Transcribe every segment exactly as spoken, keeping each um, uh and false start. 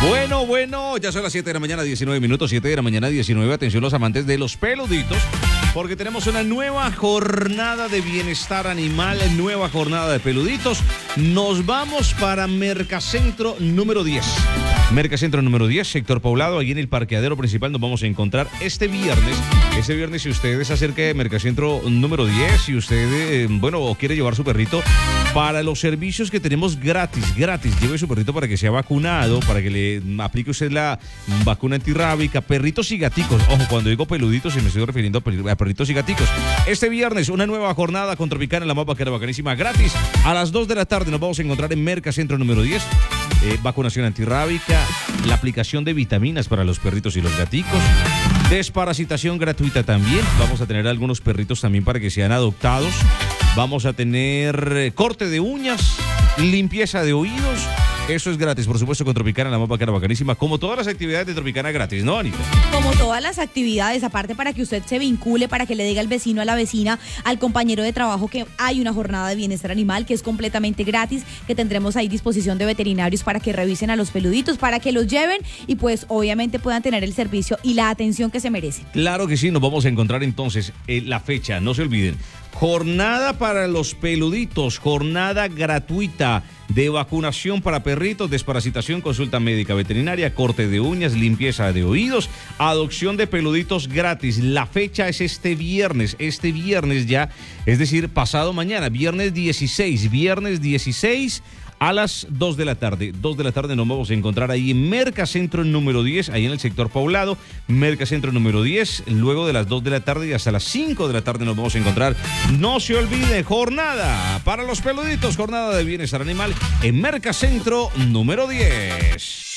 Bueno, bueno, ya son las siete de la mañana, diecinueve minutos, siete de la mañana, diecinueve. Atención los amantes de los peluditos, porque tenemos una nueva jornada de bienestar animal, nueva jornada de peluditos. Nos vamos para Mercacentro número diez. Mercacentro número diez, sector poblado, ahí en el parqueadero principal nos vamos a encontrar este viernes. Este viernes, si usted es acerca de Mercacentro número diez, si usted, eh, bueno, quiere llevar su perrito para los servicios que tenemos gratis, gratis, lleve su perrito para que sea vacunado, para que le aplique usted la vacuna antirrábica, perritos y gaticos. Ojo, cuando digo peluditos, se me estoy refiriendo a, per a perritos y gaticos. Este viernes, una nueva jornada con Tropicana, la más vaquera, bacanísima, gratis. A las dos de la tarde nos vamos a encontrar en Mercacentro número diez. Eh, vacunación antirrábica, la aplicación de vitaminas para los perritos y los gaticos, desparasitación gratuita también. Vamos a tener algunos perritos también para que sean adoptados. Vamos a tener eh, corte de uñas, limpieza de oídos. Eso es gratis, por supuesto, con Tropicana, la más bacana, bacanísima. Como todas las actividades de Tropicana gratis, ¿no, Anita? Como todas las actividades, aparte para que usted se vincule, para que le diga al vecino, a la vecina, al compañero de trabajo que hay una jornada de bienestar animal que es completamente gratis, que tendremos ahí disposición de veterinarios para que revisen a los peluditos, para que los lleven y pues obviamente puedan tener el servicio y la atención que se merecen. Claro que sí, nos vamos a encontrar entonces eh, la fecha, no se olviden. Jornada para los peluditos, jornada gratuita de vacunación para perritos, desparasitación, consulta médica veterinaria, corte de uñas, limpieza de oídos, adopción de peluditos gratis. La fecha es este viernes, este viernes ya, es decir, pasado mañana, viernes dieciséis, viernes dieciséis. A las dos de la tarde, dos de la tarde nos vamos a encontrar ahí en Mercacentro número diez, ahí en el sector poblado, Mercacentro número diez, luego de las dos de la tarde y hasta las cinco de la tarde nos vamos a encontrar. No se olvide, jornada para los peluditos, jornada de bienestar animal en Mercacentro número diez.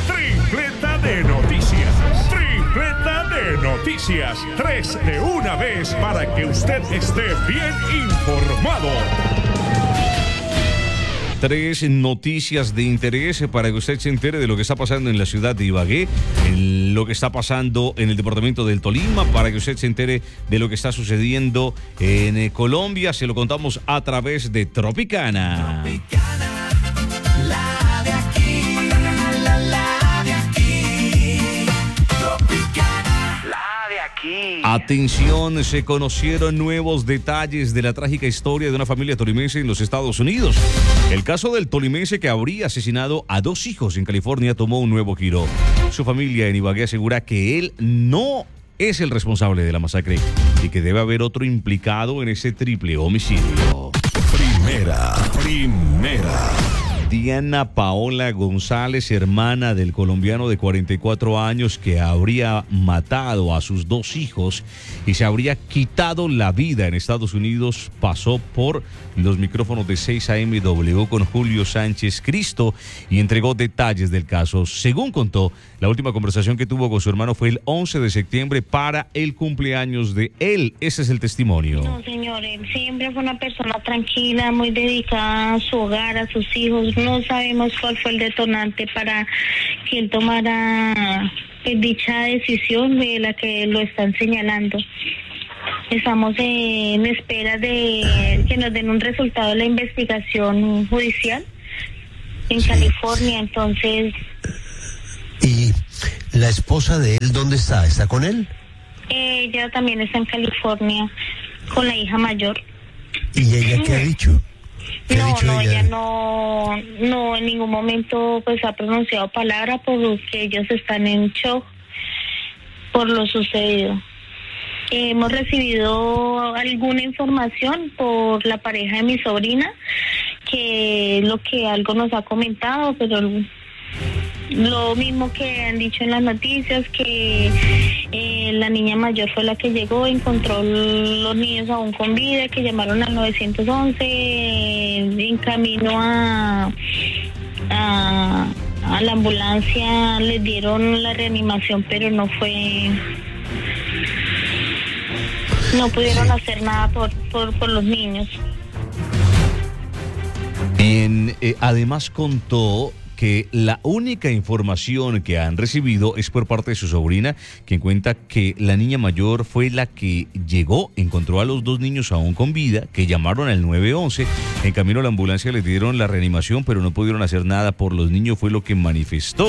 Tripleta de noticias, tripleta de noticias, tres de una vez para que usted esté bien informado. Tres noticias de interés para que usted se entere de lo que está pasando en la ciudad de Ibagué, en lo que está pasando en el departamento del Tolima, para que usted se entere de lo que está sucediendo en eh, Colombia. Se lo contamos a través de Tropicana. Tropicana, la de aquí, la, la de aquí. Tropicana, la de aquí. Atención, se conocieron nuevos detalles de la trágica historia de una familia tolimense en los Estados Unidos. El caso del tolimense que habría asesinado a dos hijos en California tomó un nuevo giro. Su familia en Ibagué asegura que él no es el responsable de la masacre y que debe haber otro implicado en ese triple homicidio. Primera, primera. Diana Paola González, hermana del colombiano de cuarenta y cuatro años que habría matado a sus dos hijos y se habría quitado la vida en Estados Unidos, pasó por los micrófonos de seis A M W con Julio Sánchez Cristo y entregó detalles del caso. Según contó, la última conversación que tuvo con su hermano fue el once de septiembre para el cumpleaños de él. Ese es el testimonio. No, señor, él siempre fue una persona tranquila, muy dedicada a su hogar, a sus hijos. No sabemos cuál fue el detonante para que él tomara pues, dicha decisión de la que lo están señalando. Estamos en espera de que nos den un resultado de la investigación judicial en California, entonces... ¿Y la esposa de él dónde está? ¿Está con él? Ella también está en California con la hija mayor. ¿Y ella qué ha dicho? ¿Qué no, ha dicho no, ella? ella no, no en ningún momento pues ha pronunciado palabra porque ellos están en shock por lo sucedido. Hemos recibido alguna información por la pareja de mi sobrina, que lo que algo nos ha comentado, pero lo mismo que han dicho en las noticias, que eh, la niña mayor fue la que llegó, encontró los niños aún con vida, que llamaron al nueve once, eh, en camino a, a, a la ambulancia les dieron la reanimación, pero no fue... No pudieron sí. hacer nada por, por, por los niños. En, eh, además contó que la única información que han recibido es por parte de su sobrina, quien cuenta que la niña mayor fue la que llegó, encontró a los dos niños aún con vida, que llamaron al nueve once, en camino a la ambulancia les dieron la reanimación, pero no pudieron hacer nada por los niños, fue lo que manifestó.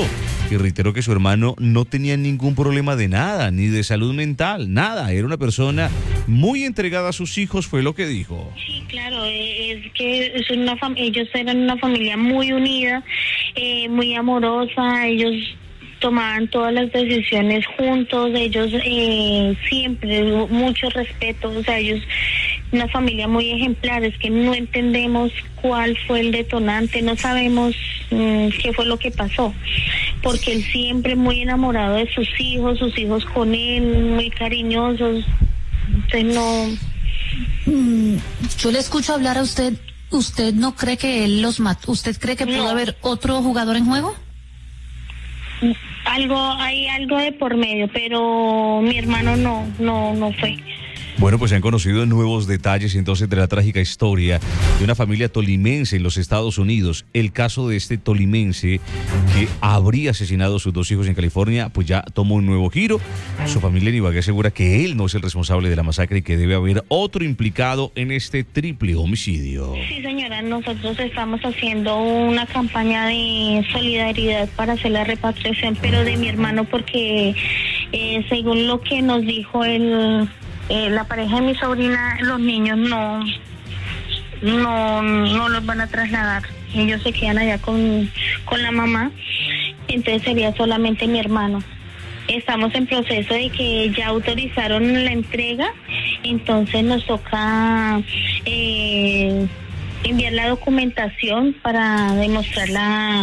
y reiteró que su hermano no tenía ningún problema de nada, ni de salud mental, nada. Era una persona muy entregada a sus hijos, fue lo que dijo. Sí, claro, eh, es que es una fam- ellos eran una familia muy unida, eh, muy amorosa, ellos tomaban todas las decisiones juntos, ellos eh, siempre, mucho respeto, o sea, ellos, una familia muy ejemplar, es que no entendemos cuál fue el detonante, no sabemos mmm, qué fue lo que pasó, porque él siempre muy enamorado de sus hijos, sus hijos con él, muy cariñosos, entonces no... Mm, yo le escucho hablar a usted, ¿usted no cree que él los mató? ¿Usted cree que pudo No. haber otro jugador en juego? Algo, hay algo de por medio, pero mi hermano no, no, no fue. Bueno, pues se han conocido nuevos detalles entonces de la trágica historia de una familia tolimense en los Estados Unidos. El caso de este tolimense que habría asesinado a sus dos hijos en California, pues ya tomó un nuevo giro. Su familia en Ibagué asegura que él no es el responsable de la masacre y que debe haber otro implicado en este triple homicidio. Sí, señora, nosotros estamos haciendo una campaña de solidaridad para hacer la repatriación, pero de mi hermano, porque eh, según lo que nos dijo el... Eh, la pareja de mi sobrina, los niños no, no, no los van a trasladar. Ellos se quedan allá con, con la mamá, entonces sería solamente mi hermano. Estamos en proceso de que ya autorizaron la entrega, entonces nos toca eh, enviar la documentación para demostrar la...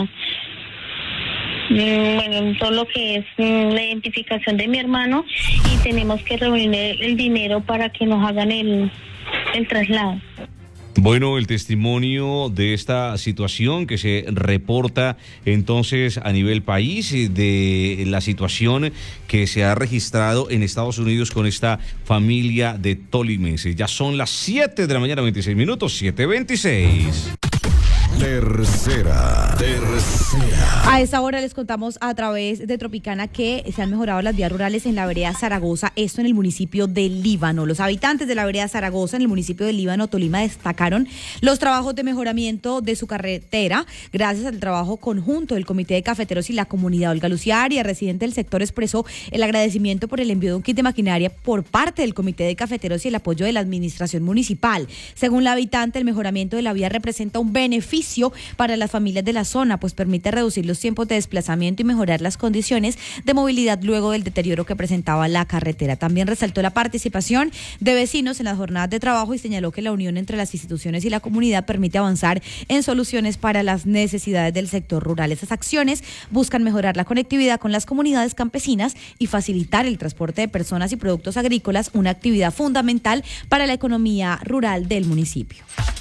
Bueno, todo lo que es mm, la identificación de mi hermano, y tenemos que reunir el, el dinero para que nos hagan el, el traslado. Bueno, el testimonio de esta situación que se reporta entonces a nivel país, de la situación que se ha registrado en Estados Unidos con esta familia de tolimenses. Ya son las siete de la mañana, veintiséis minutos, siete veintiséis. Tercera, tercera. A esta hora les contamos a través de Tropicana que se han mejorado las vías rurales en la vereda Zaragoza, esto en el municipio de Líbano. Los habitantes de la vereda Zaragoza en el municipio de Líbano, Tolima, destacaron los trabajos de mejoramiento de su carretera gracias al trabajo conjunto del Comité de Cafeteros y la comunidad. Olga Lucía Arias, residente del sector, expresó el agradecimiento por el envío de un kit de maquinaria por parte del Comité de Cafeteros y el apoyo de la administración municipal. Según la habitante, el mejoramiento de la vía representa un beneficio para las familias de la zona, pues permite reducir los tiempos de desplazamiento y mejorar las condiciones de movilidad luego del deterioro que presentaba la carretera. También resaltó la participación de vecinos en las jornadas de trabajo y señaló que la unión entre las instituciones y la comunidad permite avanzar en soluciones para las necesidades del sector rural. Estas acciones buscan mejorar la conectividad con las comunidades campesinas y facilitar el transporte de personas y productos agrícolas, una actividad fundamental para la economía rural del municipio.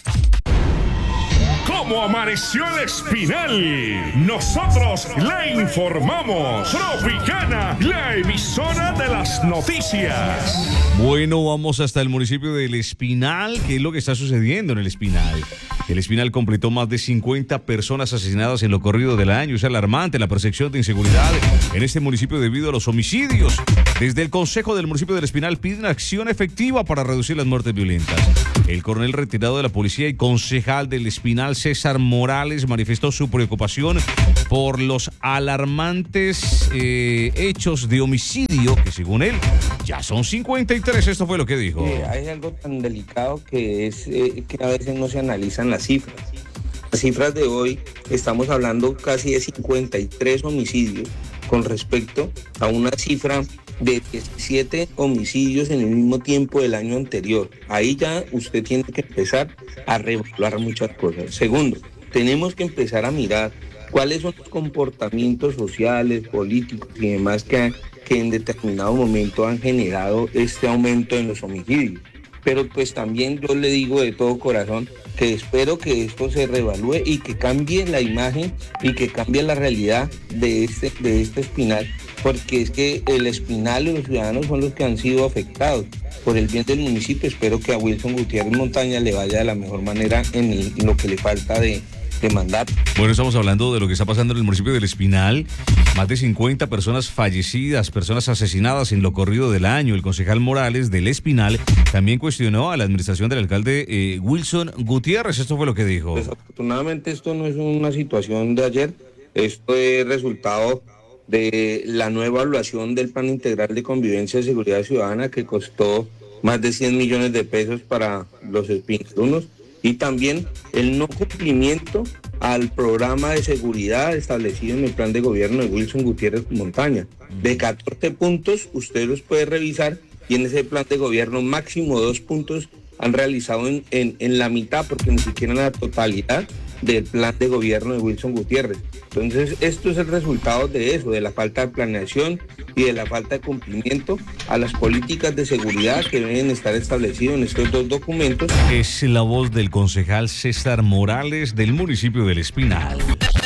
¿Cómo amaneció el Espinal? Nosotros le informamos. Tropicana, la emisora de las noticias. Bueno, vamos hasta el municipio del Espinal. ¿Qué es lo que está sucediendo en el Espinal? El Espinal completó más de cincuenta personas asesinadas en lo corrido del año. Es alarmante la percepción de inseguridad en este municipio debido a los homicidios. Desde el Consejo del municipio del Espinal piden acción efectiva para reducir las muertes violentas. El coronel retirado de la policía y concejal del Espinal, César Morales, manifestó su preocupación por los alarmantes eh, hechos de homicidio, que según él ya son cincuenta y tres. Esto fue lo que dijo. Eh, hay algo tan delicado que es eh, que a veces no se analizan las cifras. Las cifras de hoy, estamos hablando casi de cincuenta y tres homicidios con respecto a una cifra de diecisiete homicidios en el mismo tiempo del año anterior. Ahí ya usted tiene que empezar a reevaluar muchas cosas. Segundo, tenemos que empezar a mirar cuáles son los comportamientos sociales, políticos y demás que, que en determinado momento han generado este aumento en los homicidios. Pero pues también yo le digo de todo corazón que espero que esto se reevalúe y que cambie la imagen y que cambie la realidad de este, de este Espinal, porque es que el Espinal y los ciudadanos son los que han sido afectados. Por el bien del municipio, espero que a Wilson Gutiérrez Montaña le vaya de la mejor manera en, el, en lo que le falta de, de mandato. Bueno, estamos hablando de lo que está pasando en el municipio del Espinal. Más de cincuenta personas fallecidas, personas asesinadas en lo corrido del año. El concejal Morales del Espinal también cuestionó a la administración del alcalde eh, Wilson Gutiérrez. Esto fue lo que dijo. Desafortunadamente esto no es una situación de ayer, esto es resultado de la nueva evaluación del Plan Integral de Convivencia y Seguridad Ciudadana, que costó más de cien millones de pesos para los espinalunos, y también el no cumplimiento al programa de seguridad establecido en el plan de gobierno de Wilson Gutiérrez Montaña. De catorce puntos, usted los puede revisar, y en ese plan de gobierno máximo dos puntos han realizado en, en, en la mitad, porque ni siquiera en la totalidad del plan de gobierno de Wilson Gutiérrez. Entonces, esto es el resultado de eso, de la falta de planeación y de la falta de cumplimiento a las políticas de seguridad que deben estar establecidas en estos dos documentos. Es la voz del concejal César Morales del municipio del Espinal.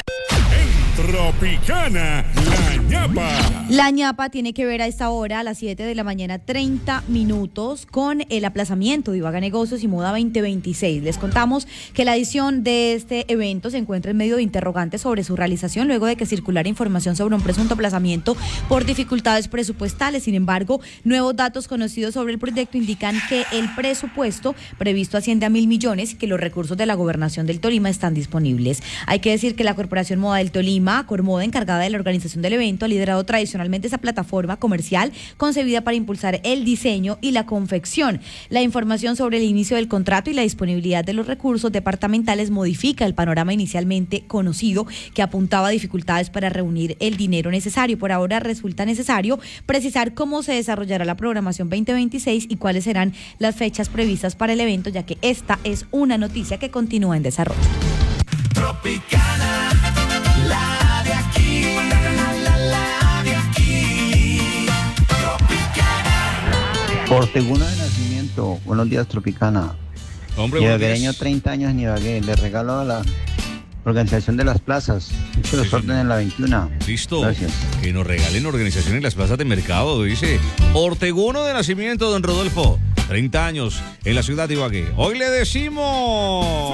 Tropicana, la ñapa. La ñapa tiene que ver a esta hora, a las siete de la mañana, treinta minutos, con el aplazamiento de Ibaga Negocios y Moda veinte veintiséis. Les contamos que la edición de este evento se encuentra en medio de interrogantes sobre su realización, luego de que circulara información sobre un presunto aplazamiento por dificultades presupuestales. Sin embargo, nuevos datos conocidos sobre el proyecto indican que el presupuesto previsto asciende a mil millones y que los recursos de la Gobernación del Tolima están disponibles. Hay que decir que la Corporación Moda del Tolima, Cormoda, encargada de la organización del evento, ha liderado tradicionalmente esa plataforma comercial concebida para impulsar el diseño y la confección. La información sobre el inicio del contrato y la disponibilidad de los recursos departamentales modifica el panorama inicialmente conocido, que apuntaba a dificultades para reunir el dinero necesario. Por ahora resulta necesario precisar cómo se desarrollará la programación veinte veintiséis y cuáles serán las fechas previstas para el evento, ya que esta es una noticia que continúa en desarrollo. Tropicana, la de aquí, la, la de aquí. Tropicana. Orteguno de nacimiento, buenos días Tropicana. Hombre, buenos Ibaguereño, días. treinta años en Ibagué, le regalo a la organización de las plazas, muchos los orden en la veintiuna. Listo. Gracias. Que nos regalen organización en las plazas de mercado, dice. Orteguno de nacimiento, don Rodolfo. treinta años en la ciudad de Ibagué. Hoy le decimos...